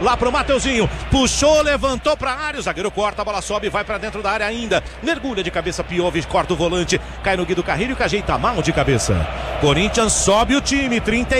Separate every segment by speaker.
Speaker 1: lá pro Mateuzinho, puxou, levantou pra área, o zagueiro corta, a bola sobe, vai pra dentro da área ainda, mergulha de cabeça, Piove, corta o volante, cai no Guido Carrilho, que ajeita mal de cabeça. Corinthians sobe o time,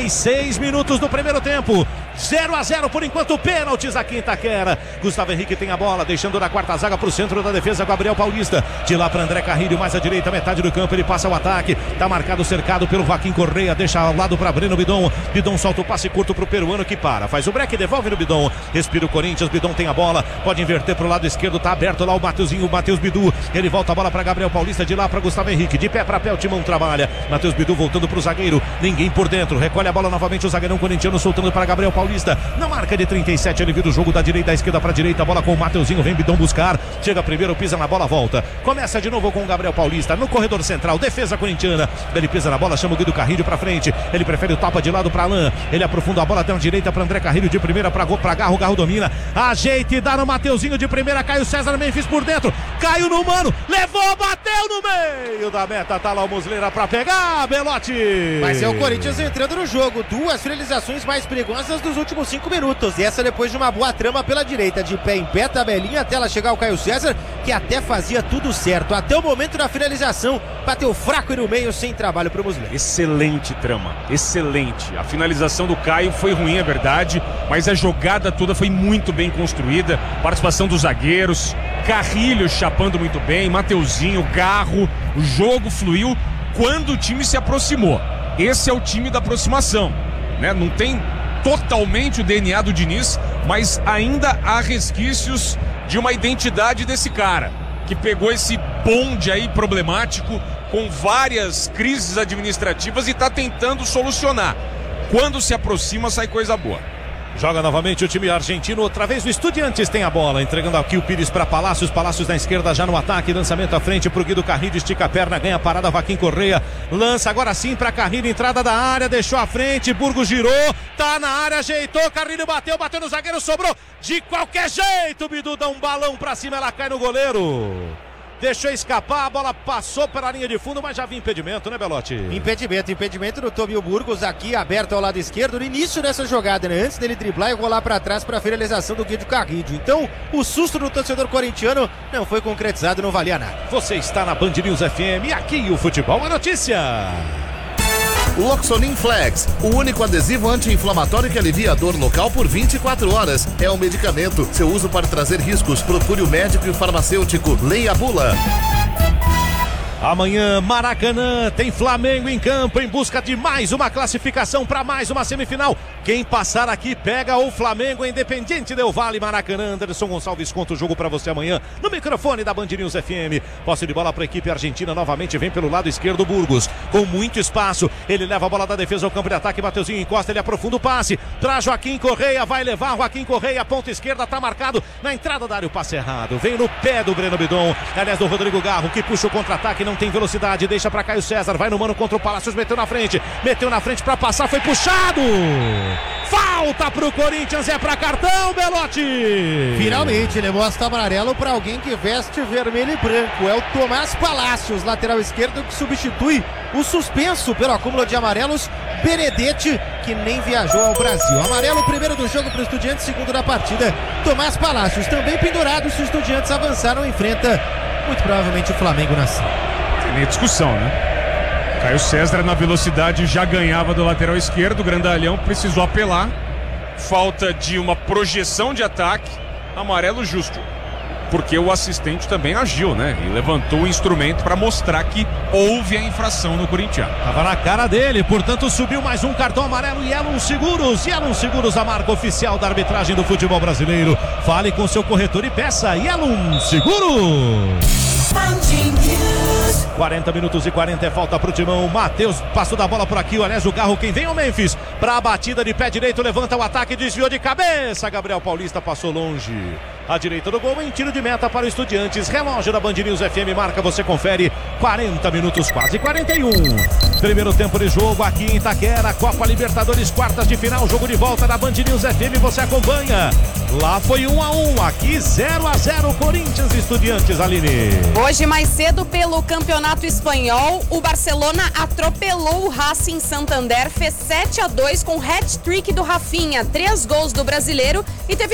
Speaker 1: 36 minutos do primeiro tempo, 0-0 por enquanto, pênaltis aqui em Itaquera. Gustavo Henrique tem a bola, deixando na quarta zaga pro centro da defesa, Gabriel Paulista, de lá para André Carrilho, mais à direita, metade do campo, ele passa o ataque, tá marcado, cercado pelo Joaquim Correia, deixa ao lado para Breno Bidon, Bidon solta o passe curto pro peruano que para, faz o break, devolve no Bidon, respira o Corinthians, Bidon tem a bola, pode inverter pro lado esquerdo, tá aberto lá o Mateuzinho, o Matheus Bidu, ele volta a bola para Gabriel Paulista, de lá para Gustavo Henrique, de pé para pé, o Timão trabalha, Matheus Bidu voltando pro zagueiro, ninguém por dentro, recolhe a bola novamente o zagueirão corintiano, soltando para Gabriel Paulista, na marca de 37, ele vira o jogo da direita à esquerda para direita, a bola com o Mateuzinho, vem Bidon buscar, chega primeiro, pisa na bola, volta, começa de novo com o Gabriel Paulista, no corredor central, defesa corintiana, ele pisa na bola, chama o Guido Carrilho para frente, ele prefere o tapa de lado para Alain, ele aprofunda a bola até a direita para André Carrilho, de primeira para Garro, Garro domina, ajeita e dá no Mateuzinho, de primeira, Caio César, Memphis por dentro, caiu no mano, levou, bateu no meio da meta, tá lá o Muslera para pegar, Belotti.
Speaker 2: Mas é o Corinthians entrando no jogo, duas finalizações mais perigosas dos últimos 5 minutos, e essa depois de uma boa trama pela direita, de pé em pé, tabelinha, até ela chegar o Caio César, que até fazia tudo certo, até o momento da finalização, bateu fraco e no meio, sem trabalho pro Muslera.
Speaker 3: Excelente trama, excelente, a finalização do Caio foi ruim, é verdade, mas a jogada toda foi muito bem construída, participação dos zagueiros, Carrilho chapando muito bem, Mateuzinho, Garro, o jogo fluiu quando o time se aproximou. Esse é o time da aproximação, né? Não tem totalmente o DNA do Diniz, mas ainda há resquícios de uma identidade desse cara, que pegou esse bonde aí problemático, com várias crises administrativas e está tentando solucionar. Quando se aproxima, sai coisa boa.
Speaker 1: Joga novamente o time argentino, outra vez o Estudiantes tem a bola, entregando aqui o Pires para Palácios, Palácios na esquerda já no ataque, lançamento à frente pro Guido Carrilho, estica a perna, ganha a parada, Joaquim Correia, lança agora sim para Carrilho, entrada da área, deixou à frente, Burgos girou, tá na área, ajeitou, Carrilho bateu no zagueiro, sobrou, de qualquer jeito, Bidu dá um balão pra cima, ela cai no goleiro. Deixou escapar, a bola passou pela linha de fundo, mas já havia impedimento, né, Belotti?
Speaker 2: Impedimento do Tobio Burgos aqui, aberto ao lado esquerdo, no início dessa jogada, né? Antes dele driblar e rolar para trás para a finalização do Guido Carrilho. Então, o susto do torcedor corintiano não foi concretizado, não valia nada.
Speaker 1: Você está na Band News FM, aqui o futebol é notícia.
Speaker 4: Loxonin Flex, o único adesivo anti-inflamatório que alivia a dor local por 24 horas. É um medicamento. Seu uso pode trazer riscos. Procure o médico e o farmacêutico. Leia a bula.
Speaker 1: Amanhã, Maracanã, tem Flamengo em campo em busca de mais uma classificação para mais uma semifinal. Quem passar aqui pega o Flamengo, Independiente Del Valle, Maracanã. Anderson Gonçalves conta o jogo para você amanhã no microfone da Band News FM. Posse de bola para a equipe argentina, novamente vem pelo lado esquerdo Burgos, com muito espaço. Ele leva a bola da defesa ao campo de ataque, Mateuzinho encosta, ele aprofunda o passe para Joaquim Correia, vai levar Joaquim Correia, ponta esquerda, tá marcado na entrada da área, o passe errado. Vem no pé do Breno Bidon, aliás do Rodrigo Garro, que puxa o contra-ataque, não tem velocidade, deixa para Caio César, vai no mano contra o Palácios, meteu na frente para passar, foi puxado. Falta pro Corinthians, é pra cartão, Belotti.
Speaker 2: Finalmente levou asta amarelo para alguém que veste vermelho e branco. É o Tomás Palácios, lateral esquerdo, que substitui o suspenso pelo acúmulo de amarelos, Benedetti, que nem viajou ao Brasil. Amarelo primeiro do jogo para o Estudiantes, segundo da partida. Tomás Palácios também pendurado se os Estudiantes avançaram, enfrenta muito provavelmente o Flamengo na cima.
Speaker 3: Tem nem discussão, né? Caio César na velocidade já ganhava do lateral esquerdo, o grandalhão precisou apelar, falta de uma projeção de ataque, amarelo justo, porque o assistente também agiu, né? E levantou o instrumento para mostrar que houve a infração no corintiano.
Speaker 1: Tava na cara dele, portanto subiu mais um cartão amarelo. Yellow Seguros, a marca oficial da arbitragem do futebol brasileiro. Fale com seu corretor e peça Yellow Seguros. 40 minutos e 40 é falta pro Timão. Matheus passou da bola por aqui, aliás o Garro, quem vem é o Memphis, pra batida de pé direito, levanta o ataque, desviou de cabeça, Gabriel Paulista passou longe, à direita do gol, em tiro de meta para o Estudiantes. Relógio da Band News FM marca, você confere, 40 minutos, quase 41. Primeiro tempo de jogo aqui em Itaquera, Copa Libertadores, quartas de final, jogo de volta da Band News FM, você acompanha. Lá foi 1-1, aqui 0-0, Corinthians e Estudiantes, Aline.
Speaker 5: Hoje mais cedo pelo Campeonato Espanhol, o Barcelona atropelou o Racing Santander, fez 7-2 com hat-trick do Rafinha, 3 gols do brasileiro e teve